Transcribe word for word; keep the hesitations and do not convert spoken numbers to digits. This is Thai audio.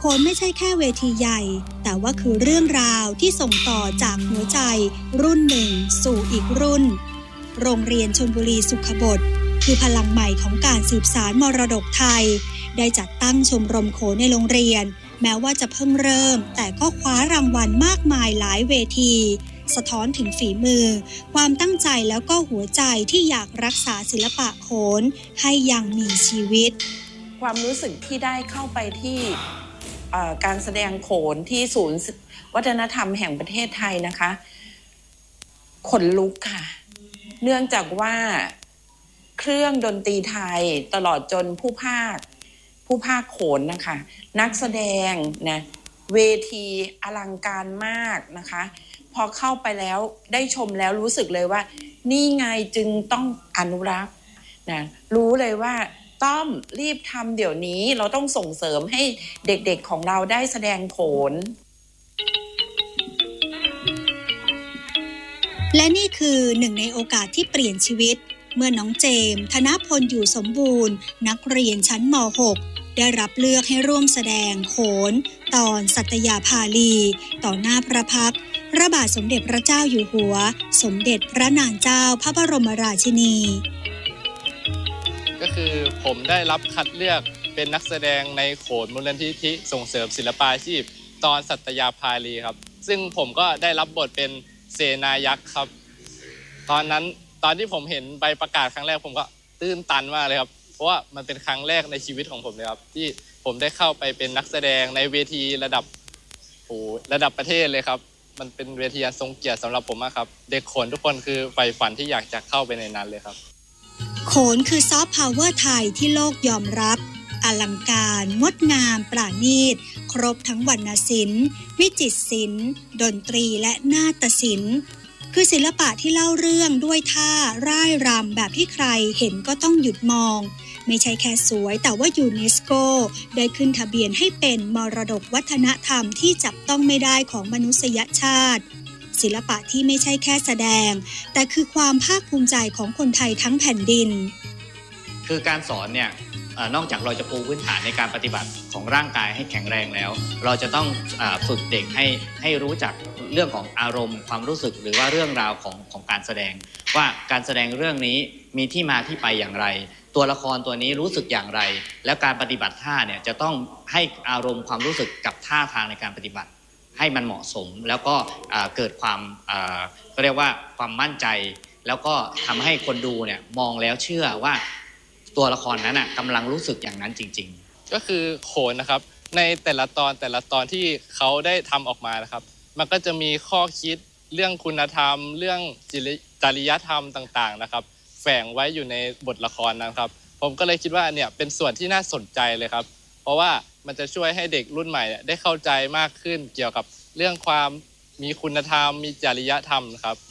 โขนไม่ใช่แค่เวทีใหญ่แต่ว่าคือเรื่องราวที่ส่งต่อจากหัวใจรุ่นหนึ่งสู่อีกรุ่นโรงเรียนชลบุรีสุขบดคือพลังใหม่ของการสืบสานมรดกไทยได้จัดตั้งชมรมโขนในโรงเรียนแม้ว่าจะเพิ่งเริ่มแต่ก็คว้ารางวัลมากมายหลายเวทีสะท้อนถึงฝีมือความตั้งใจแล้วก็หัวใจที่อยากรักษาศิลปะโขนให้ยังมีชีวิตความรู้สึกที่ได้เข้าไปที่การแสดงโขนที่ศูนย์วัฒนธรรมแห่งประเทศไทยนะคะขนลุกค่ะเนื่องจากว่าเครื่องดนตรีไทยตลอดจนผู้พากย์ผู้พากย์โขนนะคะนักแสดงนะเวทีอลังการมากนะคะพอเข้าไปแล้วได้ชมแล้วรู้สึกเลยว่านี่ไงจึงต้องอนุรักษ์นะรู้เลยว่าต้องรีบทำเดี๋ยวนี้เราต้องส่งเสริมให้เด็กๆของเราได้แสดงโขนและนี่คือหนึ่งในโอกาสที่เปลี่ยนชีวิตเมื่อน้องเจมส์ธนพลอยู่สมบูรณ์นักเรียนชั้นม หก ได้รับเลือกให้ร่วมแสดงโขนตอนสัตยาภาลีต่อหน้าพระพักตร์พระบาทสมเด็จพระเจ้าอยู่หัวสมเด็จพระนางเจ้าพระบรมราชินีก็คือผมได้รับคัดเลือกเป็นนักแสดงในโขนมูลนิธิส่งเสริมศิลปาชีพตอนสัตยาภาลีครับซึ่งผมก็ได้รับบทเป็นเสนายักษ์ครับตอนนั้นตอนที่ผมเห็นใบประกาศครั้งแรกผมก็ตื้นตันมากเลยครับเพราะว่ามันเป็นครั้งแรกในชีวิตของผมเลยครับที่ผมได้เข้าไปเป็นนักแสดงในเวทีระดับโอ้ระดับประเทศเลยครับมันเป็นเวทีอันทรงเกียรติสำหรับผมมากครับเด็กโขนทุกคนคือใฝ่ฝันที่อยากจะเข้าไปในนั้นเลยครับโขนคือซอฟต์พาวเวอร์ไทยที่โลกยอมรับอลังการงดงามปราณีตครบทั้งวรรณศิลป์วิจิตรศิลป์ดนตรีและนาฏศิลป์คือศิลปะที่เล่าเรื่องด้วยท่าร่ายรำแบบที่ใครเห็นก็ต้องหยุดมองไม่ใช่แค่สวยแต่ว่ายูเนสโกได้ขึ้นทะเบียนให้เป็นมรดกวัฒนธรรมที่จับต้องไม่ได้ของมนุษยชาติศิลปะที่ไม่ใช่แค่แสดงแต่คือความภาคภูมิใจของคนไทยทั้งแผ่นดินคือการสอนเนี่ยนอกจากเราจะปูพื้นฐานในการปฏิบัติของร่างกายให้แข็งแรงแล้วเราจะต้องฝึกเด็กให้ให้รู้จักเรื่องของอารมณ์ความรู้สึกหรือว่าเรื่องราวของของการแสดงว่าการแสดงเรื่องนี้มีที่มาที่ไปอย่างไรตัวละครตัวนี้รู้สึกอย่างไรแล้วการปฏิบัติท่าเนี่ยจะต้องให้อารมณ์ความรู้สึกกับท่าทางในการปฏิบัติให้มันเหมาะสมแล้วก็เกิดความก็เรียกว่าความมั่นใจแล้วก็ทำให้คนดูเนี่ยมองแล้วเชื่อว่าตัวละครนั้นน่ะกำลังรู้สึกอย่างนั้นจริงๆก็คือโขนนะครับในแต่ละตอนแต่ละตอนที่เขาได้ทำออกมานะครับมันก็จะมีข้อคิดเรื่องคุณธรรมเรื่องจริยธรรมต่างๆนะครับแฝงไว้อยู่ในบทละครนะครับผมก็เลยคิดว่าเนี่ยเป็นส่วนที่น่าสนใจเลยครับเพราะว่ามันจะช่วยให้เด็กรุ่นใหม่ได้เข้าใจมากขึ้นเกี่ยวกับเรื่องความมีคุณธรรมมีจริยธรรมครับ